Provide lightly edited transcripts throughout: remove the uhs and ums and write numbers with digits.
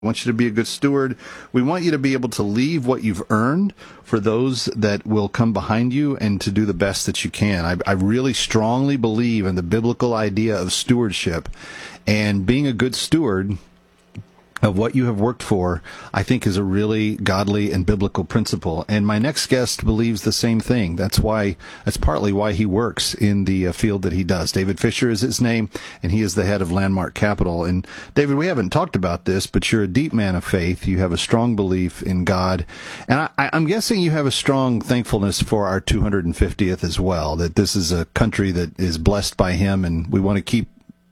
We want you to be a good steward. We want you to be able to leave what you've earned for those that will come behind you and to do the best that you can. I really strongly believe in the biblical idea of stewardship, and being a good steward of what you have worked for, I think, is a really godly and biblical principle. And my next guest believes the same thing. That's partly why he works in the field that he does. David Fisher is his name, and he is the head of Landmark Capital. And David, we haven't talked about this, but you're a deep man of faith. You have a strong belief in God. And I'm guessing you have a strong thankfulness for our 250th as well, that this is a country that is blessed by him, and we want to keep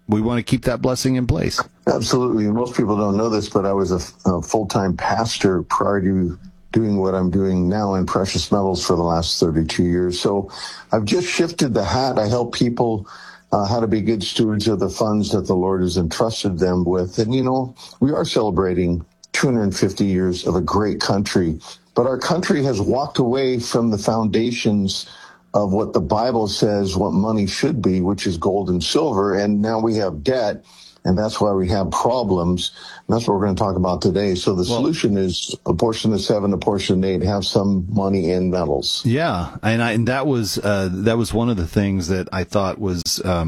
that blessing in place. Absolutely. Most people don't know this, but I was a full-time pastor prior to doing what I'm doing now in precious metals for the last 32 years. So I've just shifted the hat. I help people how to be good stewards of the funds that the Lord has entrusted them with. And, we are celebrating 250 years of a great country, but our country has walked away from the foundations of what the Bible says what money should be, which is gold and silver. And now we have debt, and that's why we have problems. And that's what we're going to talk about today. So the solution is a portion of 7, a portion of 8, have some money in metals. Yeah, and that was one of the things that I thought was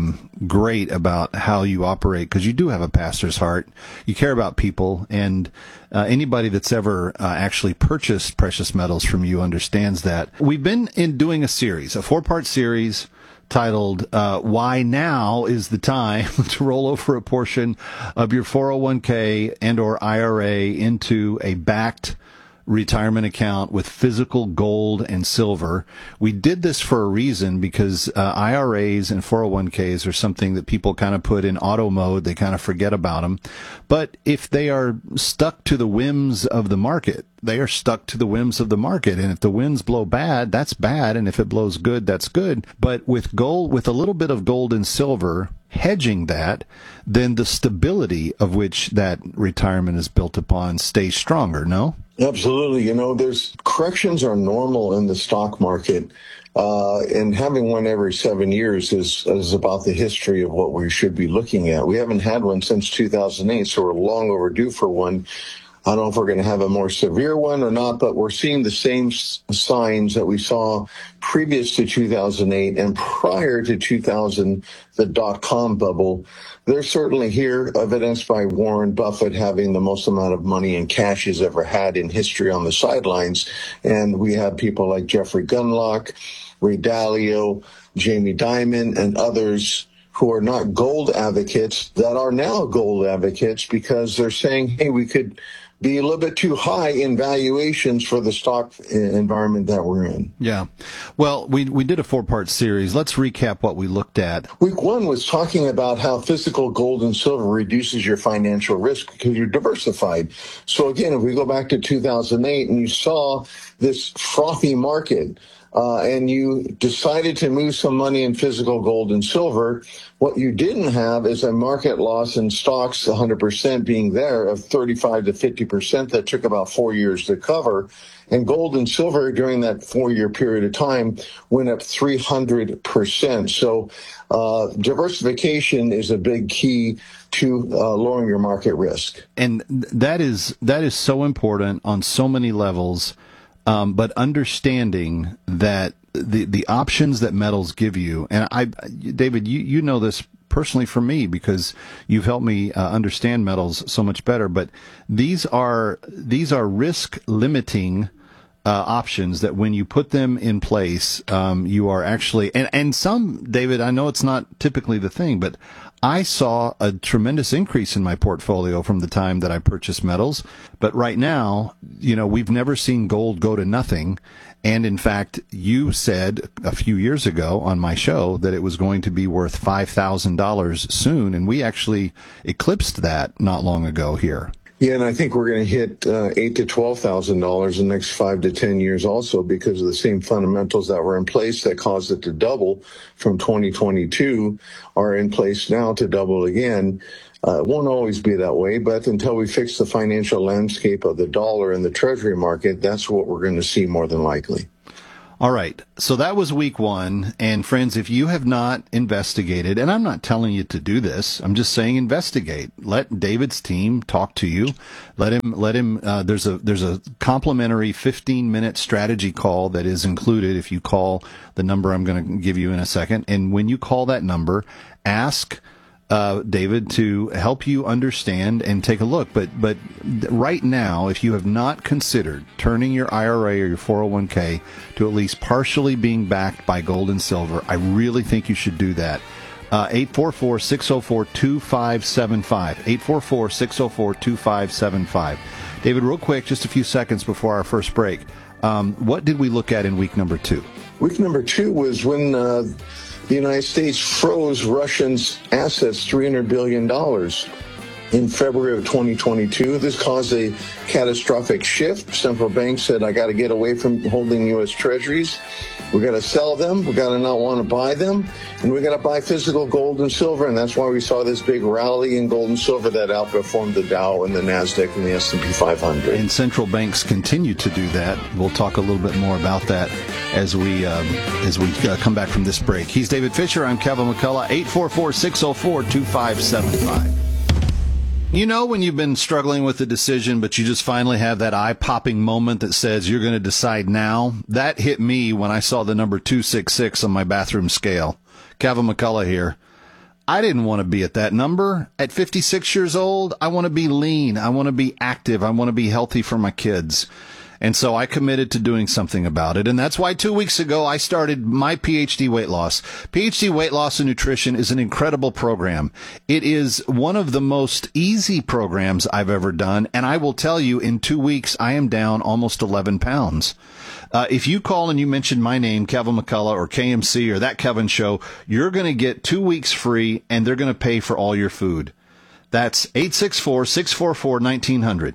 great about how you operate, because you do have a pastor's heart. You care about people, and anybody that's ever actually purchased precious metals from you understands that. We've been doing a 4-part series titled Why Now is the Time to Roll Over a Portion of Your 401k and or IRA into a backed retirement account with physical gold and silver. We did this for a reason, because IRAs and 401ks are something that people kind of put in auto mode. They kind of forget about them. But if they are stuck to the whims of the market, they are stuck to the whims of the market. And if the winds blow bad, that's bad. And if it blows good, that's good. But with gold, with a little bit of gold and silver hedging that, then the stability of which that retirement is built upon stays stronger, no? Absolutely. There's corrections are normal in the stock market. And having one every 7 years is about the history of what we should be looking at. We haven't had one since 2008, so we're long overdue for one. I don't know if we're going to have a more severe one or not, but we're seeing the same signs that we saw previous to 2008 and prior to 2000, the dot-com bubble. They're certainly here, evidenced by Warren Buffett having the most amount of money in cash he's ever had in history on the sidelines. And we have people like Jeffrey Gundlach, Ray Dalio, Jamie Dimon, and others who are not gold advocates that are now gold advocates, because they're saying, hey, we could be a little bit too high in valuations for the stock environment that we're in. Yeah. Well, we did a 4-part series. Let's recap what we looked at. Week 1 was talking about how physical gold and silver reduces your financial risk because you're diversified. So again, if we go back to 2008 and you saw this frothy market, and you decided to move some money in physical gold and silver, what you didn't have is a market loss in stocks, 100% being there, of 35 to 50% that took about 4 years to cover. And gold and silver during that 4-year period of time went up 300%. So diversification is a big key to lowering your market risk. And that is so important on so many levels. But understanding that the options that metals give you, and David, you know this personally from me because you've helped me understand metals so much better. But these are risk limiting options that when you put them in place, you are actually and some, David, I know it's not typically the thing, but I saw a tremendous increase in my portfolio from the time that I purchased metals. But right now, we've never seen gold go to nothing. And in fact, you said a few years ago on my show that it was going to be worth $5,000 soon. And we actually eclipsed that not long ago here. Yeah, and I think we're going to hit $8,000 to $12,000 in the next 5 to 10 years also, because of the same fundamentals that were in place that caused it to double from 2022 are in place now to double again. It won't always be that way, but until we fix the financial landscape of the dollar and the treasury market, that's what we're going to see more than likely. All right. So that was week one. And friends, if you have not investigated, and I'm not telling you to do this, I'm just saying investigate. Let David's team talk to you. Let him, there's a complimentary 15-minute strategy call that is included if you call the number I'm going to give you in a second. And when you call that number, ask David to help you understand and take a look. But right now, if you have not considered turning your IRA or your 401k to at least partially being backed by gold and silver, I really think you should do that. 844-604-2575. 844-604-2575. David, real quick, just a few seconds before our first break. What did we look at in week number 2? Week number 2 was when the United States froze Russians' assets $300 billion in February of 2022. This caused a catastrophic shift. Central banks said, I got to get away from holding U.S. treasuries. We got to sell them. We got to not want to buy them. And we got to buy physical gold and silver. And that's why we saw this big rally in gold and silver that outperformed the Dow and the NASDAQ and the S&P 500. And central banks continue to do that. We'll talk a little bit more about that as we come back from this break. He's David Fisher. I'm Kevin McCullough. 844-604-2575. You know when you've been struggling with a decision, but you just finally have that eye-popping moment that says you're going to decide now? That hit me when I saw the number 266 on my bathroom scale. Kevin McCullough here. I didn't want to be at that number. At 56 years old, I want to be lean. I want to be active. I want to be healthy for my kids. And so I committed to doing something about it. And that's why 2 weeks ago, I started my PhD Weight Loss. PhD Weight Loss and Nutrition is an incredible program. It is one of the most easy programs I've ever done. And I will tell you, in 2 weeks, I am down almost 11 pounds. If you call and you mention my name, Kevin McCullough or KMC or That Kevin Show, you're going to get 2 weeks free and they're going to pay for all your food. That's 864-644-1900.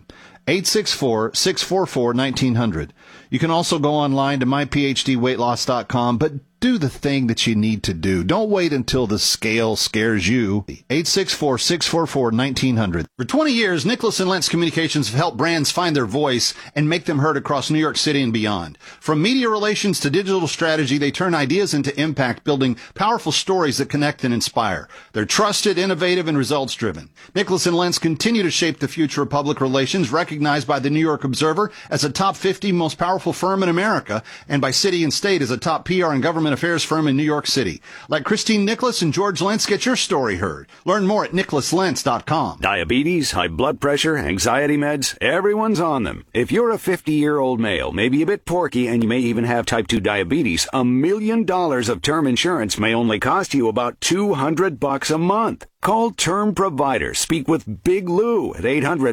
864-644-1900. You can also go online to myphdweightloss.com, but do the thing that you need to do. Don't wait until the scale scares you. 864-644-1900. For 20 years, Nicholas & Lentz Communications have helped brands find their voice and make them heard across New York City and beyond. From media relations to digital strategy, they turn ideas into impact, building powerful stories that connect and inspire. They're trusted, innovative, and results-driven. Nicholas & Lentz continue to shape the future of public relations, recognized by the New York Observer as a top 50 most powerful firm in America, and by City and State as a top PR and government affairs firm in New York City. Let Christine Nicholas and George Lentz get your story heard. Learn more at nicholaslentz.com. Diabetes, high blood pressure, anxiety meds, everyone's on them. If you're a 50-year-old male, maybe a bit porky, and you may even have type 2 diabetes, $1 million of term insurance may only cost you about $200 a month. Call Term Provider. Speak with Big Lou at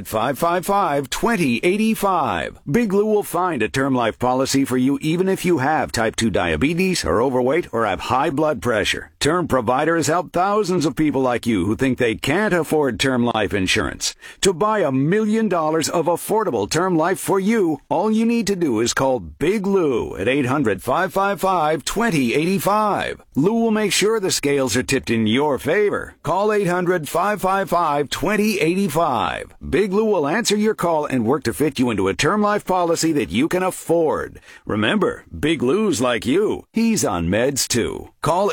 800-555-2085. Big Lou will find a term life policy for you even if you have type 2 diabetes, are overweight, or have high blood pressure. Term Provider has helped thousands of people like you who think they can't afford term life insurance. To buy $1 million of affordable term life for you, all you need to do is call Big Lou at 800-555-2085. Lou will make sure the scales are tipped in your favor. Call 800-555-2085. Big Lou will answer your call and work to fit you into a term life policy that you can afford. Remember, Big Lou's like you. He's on meds too. Call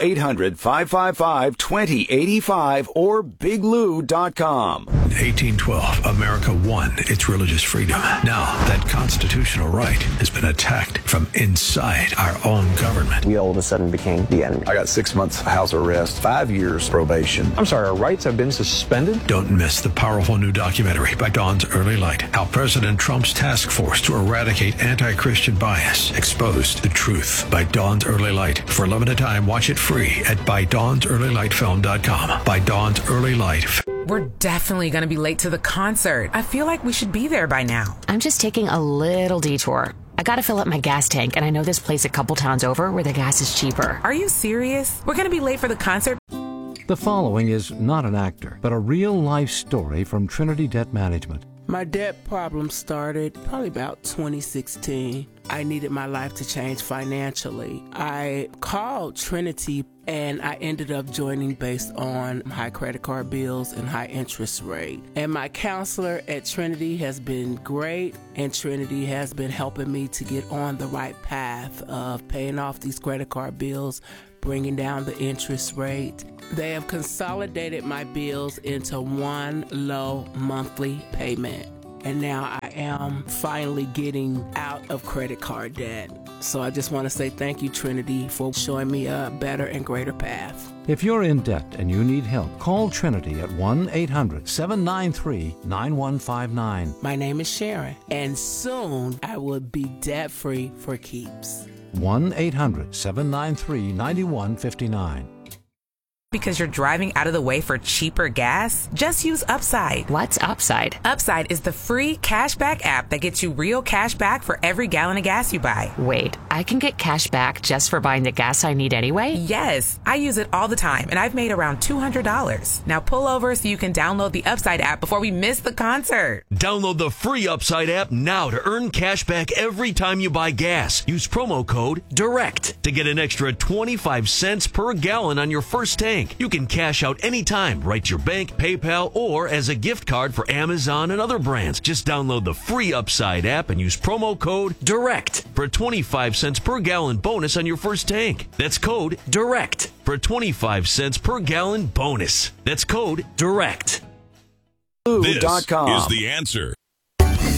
800-555-2085 or biglou.com. 1812, America won its religious freedom. Now, that constitutional right has been attacked from inside our own government. We all of a sudden became the enemy. I got 6 months house arrest, 5 years probation. I'm sorry, our rights have been suspended? Don't miss the powerful new documentary by Dawn's Early Light, how President Trump's task force to eradicate anti-Christian bias exposed the truth, by Dawn's Early Light. For a limited time, watch it free at ByDawnsEarlyLightFilm.com. By Dawn's Early Light. We're definitely going to be late to the concert. I feel like we should be there by now. I'm just taking a little detour. I gotta fill up my gas tank, and I know this place a couple towns over where the gas is cheaper. Are you serious? We're going to be late for the concert? The following is not an actor, but a real-life story from Trinity Debt Management. My debt problem started probably about 2016. I needed my life to change financially. I called Trinity and I ended up joining based on high credit card bills and high interest rate. And my counselor at Trinity has been great, and Trinity has been helping me to get on the right path of paying off these credit card bills, bringing down the interest rate. They have consolidated my bills into one low monthly payment. And now I am finally getting out of credit card debt. So I just want to say thank you, Trinity, for showing me a better and greater path. If you're in debt and you need help, call Trinity at 1-800-793-9159. My name is Sharon, and soon I will be debt-free for keeps. 1-800-793-9159. Because you're driving out of the way for cheaper gas? Just use Upside. What's Upside? Upside is the free cashback app that gets you real cash back for every gallon of gas you buy. Wait, I can get cash back just for buying the gas I need anyway? Yes, I use it all the time, and I've made around $200. Now pull over so you can download the Upside app before we miss the concert. Download the free Upside app now to earn cash back every time you buy gas. Use promo code DIRECT to get an extra 25 cents per gallon on your first tank. You can cash out anytime, right to your bank, PayPal, or as a gift card for Amazon and other brands. Just download the free Upside app and use promo code DIRECT for a 25 cents per gallon bonus on your first tank. That's code DIRECT for a 25 cents per gallon bonus. That's code DIRECT. This is The Answer.